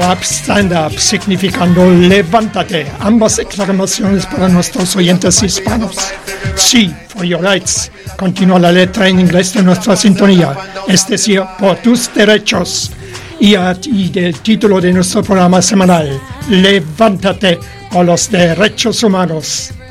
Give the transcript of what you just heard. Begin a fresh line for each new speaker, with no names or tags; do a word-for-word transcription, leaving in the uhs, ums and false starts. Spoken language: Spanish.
up, stand up, significando levántate. Ambas exclamaciones para nuestros oyentes hispanos. Sí, for your rights. Continúa la letra en inglés de nuestra sintonía, es decir, por tus derechos. Y, a, y del título de nuestro programa semanal, Levántate por los derechos humanos.